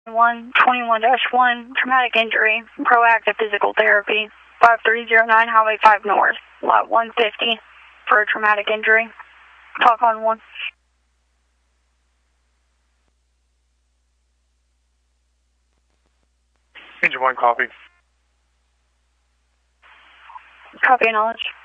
121-1, traumatic injury, proactive physical therapy, 5309 Highway 5 North, lot 150 for a traumatic injury. Talk on 1. Engine 1, copy. Copy, knowledge.